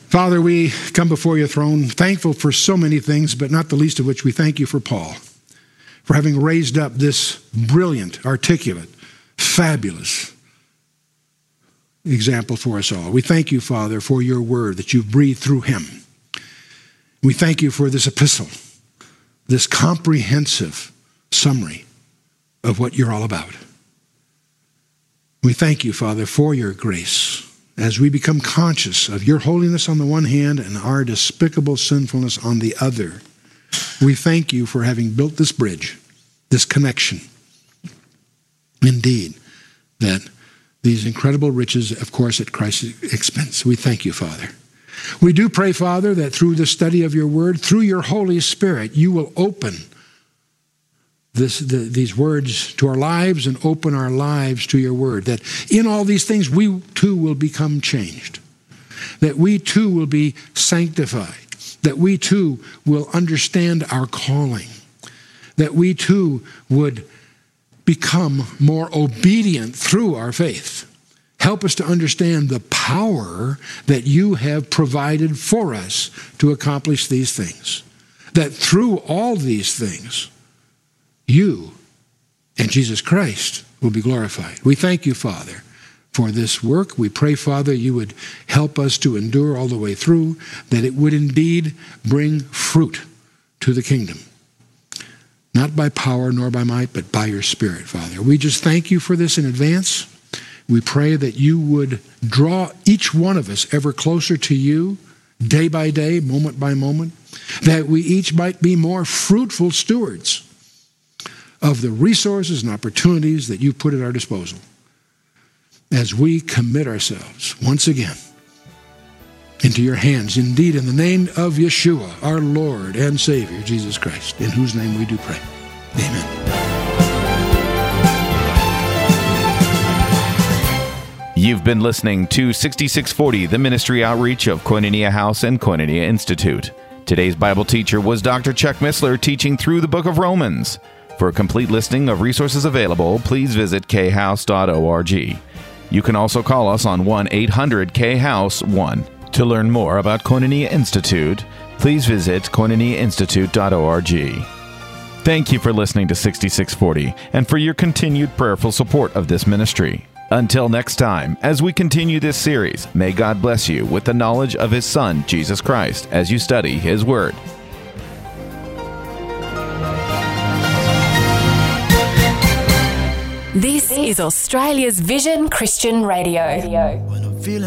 Father, we come before your throne, thankful for so many things, but not the least of which we thank you for Paul, for having raised up this brilliant, articulate, fabulous example for us all. We thank you, Father, for your word that you've breathed through him. We thank you for this epistle, this comprehensive summary of what you're all about. We thank you, Father, for your grace as we become conscious of your holiness on the one hand and our despicable sinfulness on the other. We thank you for having built this bridge, this connection. Indeed, that these incredible riches, of course, at Christ's expense. We thank you, Father. We do pray, Father, that through the study of your word, through your Holy Spirit, you will open these words to our lives and open our lives to your word. That in all these things, we too will become changed. That we too will be sanctified. That we too will understand our calling. That we too would become more obedient through our faith. Help us to understand the power that you have provided for us to accomplish these things. That through all these things, you and Jesus Christ will be glorified. We thank you, Father, for this work. We pray, Father, you would help us to endure all the way through, that it would indeed bring fruit to the kingdom. Not by power nor by might, but by your Spirit, Father. We just thank you for this in advance. We pray that you would draw each one of us ever closer to you, day by day, moment by moment, that we each might be more fruitful stewards of the resources and opportunities that you've put at our disposal as we commit ourselves once again into your hands. Indeed, in the name of Yeshua, our Lord and Savior, Jesus Christ, in whose name we do pray. Amen. You've been listening to 6640, the ministry outreach of Koinonia House and Koinonia Institute. Today's Bible teacher was Dr. Chuck Missler, teaching through the book of Romans. For a complete listing of resources available, please visit khouse.org. You can also call us on 1-800-KHOUSE-1. To learn more about Koinonia Institute, please visit koinoniainstitute.org. Thank you for listening to 6640 and for your continued prayerful support of this ministry. Until next time, as we continue this series, may God bless you with the knowledge of His Son, Jesus Christ, as you study His Word. This is Australia's Vision Christian Radio.